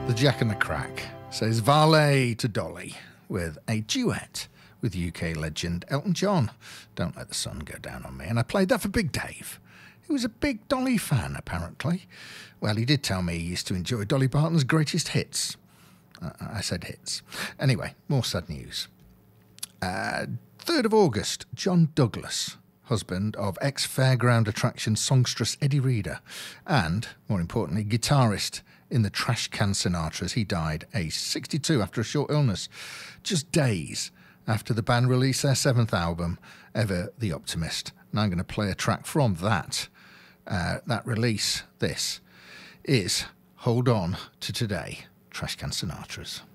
The Jack and the Crack says Valet to Dolly with a duet with UK legend Elton John. Don't let the sun go down on me. And I played that for Big Dave. He was a big Dolly fan, apparently. Well, he did tell me he used to enjoy Dolly Parton's greatest hits. I said hits. Anyway, more sad news. 3rd of August, John Douglas, husband of ex-fairground attraction songstress Eddie Reader, and, more importantly, guitarist in the Trash Can Sinatras. He died aged 62 after a short illness, just days after the band released their 7th album, Ever the Optimist. And I'm going to play a track from that release. This is Hold On to Today, Trash Can Sinatras.